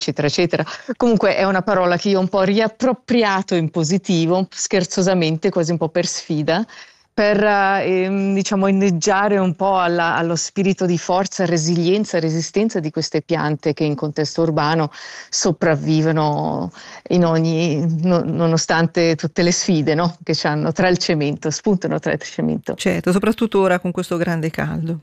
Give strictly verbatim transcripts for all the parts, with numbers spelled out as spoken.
eccetera, eccetera. Comunque è una parola che io ho un po' riappropriato in positivo, scherzosamente, quasi un po' per sfida, per eh, diciamo inneggiare un po' alla, allo spirito di forza, resilienza e resistenza di queste piante che in contesto urbano sopravvivono in ogni, no, nonostante tutte le sfide, no? Che hanno tra il cemento, spuntano tra il cemento. Certo, soprattutto ora con questo grande caldo.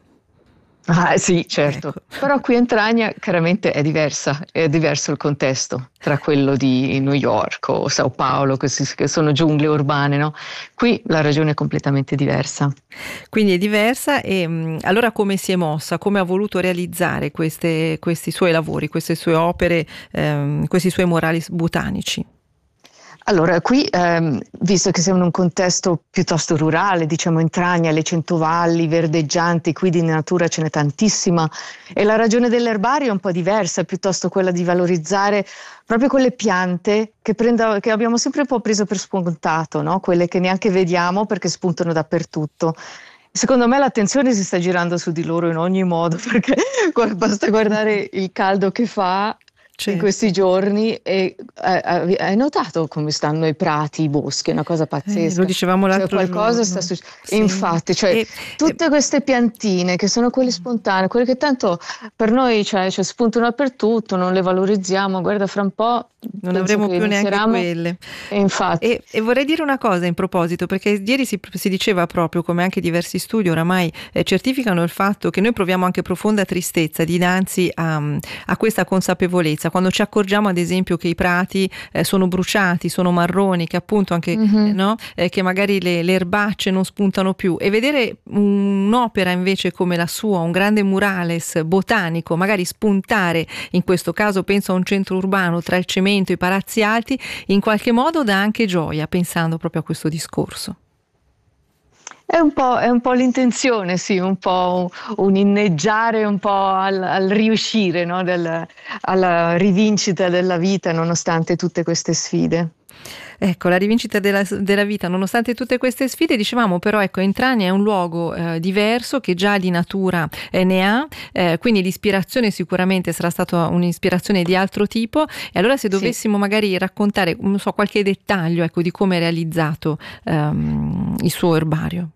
Ah, sì, certo. Ecco. Però qui in Trania chiaramente è diversa, è diverso il contesto tra quello di New York o Sao Paolo, che, si, che sono giungle urbane, no? Qui la ragione è completamente diversa. Quindi è diversa e mh, allora come si è mossa, come ha voluto realizzare queste, questi suoi lavori, queste sue opere, ehm, questi suoi muralis botanici? Allora, qui, ehm, visto che siamo in un contesto piuttosto rurale, diciamo in Trania, le centovalli verdeggianti, qui di natura ce n'è tantissima, e la ragione dell'erbario è un po' diversa, piuttosto quella di valorizzare proprio quelle piante che, prenda, che abbiamo sempre un po' preso per scontato, no? Quelle che neanche vediamo perché spuntano dappertutto. Secondo me l'attenzione si sta girando su di loro in ogni modo, perché basta guardare il caldo che fa in Certo. questi giorni e eh, hai notato come stanno i prati, i boschi, è una cosa Eh, pazzesca. lo dicevamo Cioè, l'altro qualcosa giorno. sta succedendo. Sì. Infatti, cioè, E- tutte e- queste piantine che sono quelle spontanee, quelle che tanto per noi cioè, cioè, spuntano dappertutto, non le valorizziamo, guarda fra un po' non penso avremo che più neanche inizieranno. quelle. E infatti. E, e vorrei dire una cosa in proposito, perché ieri si, si diceva proprio, come anche diversi studi oramai eh, certificano il fatto che noi proviamo anche profonda tristezza dinanzi a, a questa consapevolezza, quando ci accorgiamo ad esempio che i prati eh, sono bruciati, sono marroni, che appunto anche Mm-hmm. eh, no? eh, che magari le, le erbacce non spuntano più, e vedere un'opera invece come la sua, un grande murales botanico, magari spuntare, in questo caso penso a un centro urbano tra il cemento e i palazzi alti, in qualche modo dà anche gioia, pensando proprio a questo discorso. È un po', è un po' l'intenzione, sì, un po' un inneggiare un po' al, al riuscire, no? Del, alla rivincita della vita nonostante tutte queste sfide. Ecco, la rivincita della, della vita nonostante tutte queste sfide, dicevamo, però ecco, in Trania è un luogo eh, diverso che già di natura eh, ne ha, eh, quindi l'ispirazione sicuramente sarà stata un'ispirazione di altro tipo, e allora se dovessimo sì. magari raccontare, non so, qualche dettaglio ecco, di come è realizzato ehm, il suo erbario.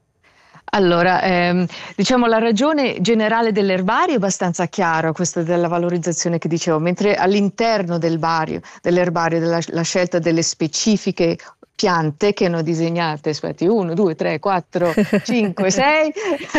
Allora, ehm, diciamo la ragione generale dell'erbario è abbastanza chiara, questa della valorizzazione che dicevo, mentre all'interno del bario, dell'erbario, della la scelta delle specifiche piante che hanno disegnate, aspetti, uno, due, tre, quattro, cinque, sei,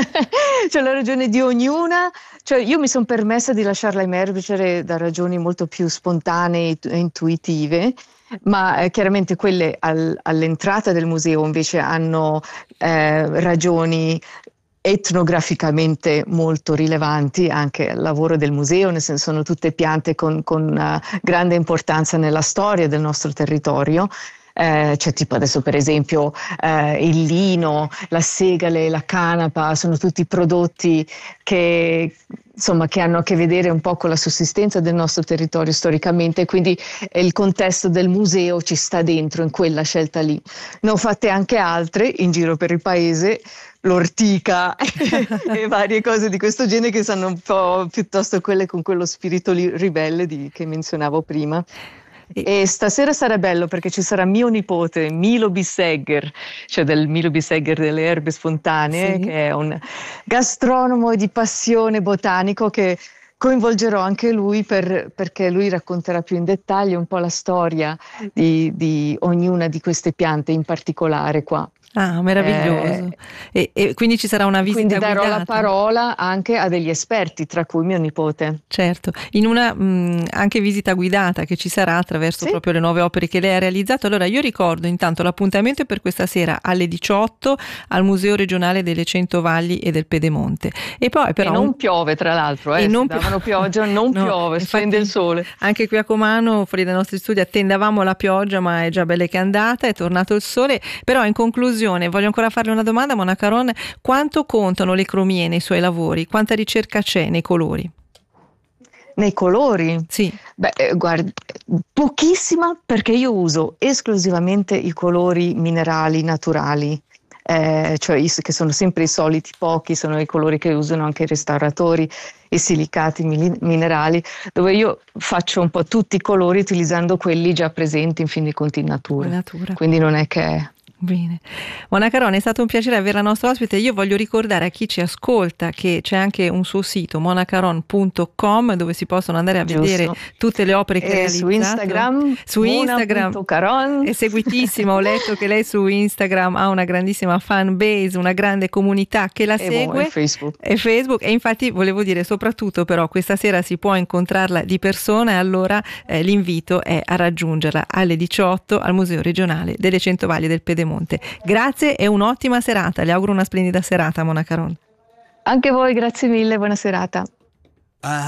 c'è la ragione di ognuna, cioè io mi sono permessa di lasciarla emergere da ragioni molto più spontanee e intuitive, ma eh, chiaramente quelle al, all'entrata del museo invece hanno eh, ragioni etnograficamente molto rilevanti, anche il lavoro del museo, nel senso sono tutte piante con, con uh, grande importanza nella storia del nostro territorio. Eh, cioè tipo adesso per esempio eh, il lino, la segale, la canapa, sono tutti prodotti che insomma che hanno a che vedere un po' con la sussistenza del nostro territorio storicamente, quindi eh, il contesto del museo ci sta dentro in quella scelta lì. Ne ho fatte anche altre in giro per il paese, l'ortica e varie cose di questo genere che sono un po' piuttosto quelle con quello spirito li- ribelle di, che menzionavo prima. E stasera sarà bello perché ci sarà mio nipote Milo Bissegger, cioè del Milo Bissegger delle erbe spontanee, Sì. che è un gastronomo di passione botanico che coinvolgerò anche lui per, perché lui racconterà più in dettaglio un po' la storia di, di ognuna di queste piante in particolare qua. Ah, meraviglioso. Eh, e, e quindi ci sarà una visita quindi darò guidata. la parola anche a degli esperti, tra cui mio nipote. Certo, in una mh, anche visita guidata che ci sarà attraverso Sì. proprio le nuove opere che lei ha realizzato. Allora io ricordo intanto l'appuntamento è per questa sera alle diciotto al Museo Regionale delle Cento Valli e del Pedemonte. E poi però e non un... piove tra l'altro, eh, e non se davano pioggia, non no, piove, infatti, splende il sole. Anche qui a Comano, fuori dai nostri studi, attendavamo la pioggia, ma è già bella che è andata, è tornato il sole. Però in conclusione voglio ancora farle una domanda, Mona Caron: quanto contano le cromie nei suoi lavori? Quanta ricerca c'è nei colori? Nei colori? Sì. Beh, guarda, pochissima, perché io uso esclusivamente i colori minerali naturali. eh, cioè i, che sono sempre i soliti pochi, sono i colori che usano anche i restauratori, i silicati mili- minerali, dove io faccio un po' tutti i colori utilizzando quelli già presenti in fin dei conti in natura. natura. Quindi non è che... Bene. Mona Caron, è stato un piacere averla nostra ospite. Io voglio ricordare a chi ci ascolta che c'è anche un suo sito, monacaron punto com, dove si possono andare a Giusto. vedere tutte le opere che ha realizzato. Su Instagram, su Instagram Caron. è seguitissima. Ho letto che lei su Instagram ha una grandissima fan base, una grande comunità che la e segue. E Facebook. E Facebook. E infatti volevo dire, soprattutto però questa sera si può incontrarla di persona, e allora eh, l'invito è a raggiungerla alle diciotto al Museo Regionale delle Centovalli del Pedemonte. Grazie e un'ottima serata. Le auguro una splendida serata, Mona Caron. Anche voi, grazie mille, buona serata.